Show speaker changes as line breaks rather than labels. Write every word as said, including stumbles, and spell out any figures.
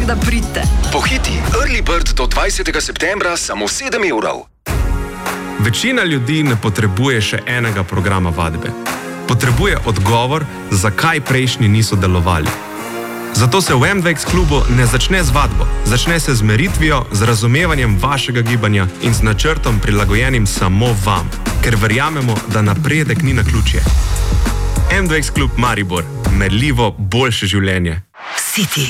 Tako da pridite.
Pohiti, Early Bird do dvajsetega septembra samo sedem evrov.
Večina ljudi ne potrebuje še enega programa vadbe. Potrebuje odgovor, zakaj prejšnji niso delovali. Zato se v M dva X klubu ne začne z vadbo, začne se z meritvijo, z razumevanjem vašega gibanja in z načrtom prilagojenim samo vam, ker verjamemo, da napredek ni naključje. M dva X klub Maribor, merljivo boljše življenje.
City.